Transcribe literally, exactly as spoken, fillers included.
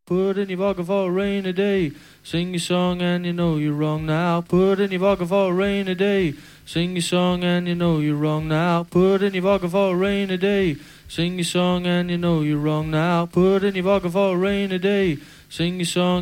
Put in your pocket for a rainy day. Sing your song and you know you're wrong now. Put in your pocket for a rainy day. Sing your song and you know you're wrong now. Put in your pocket for a rainy day. Sing your song and you know you're wrong now. Put in your pocket for a rainy day. Sing your song.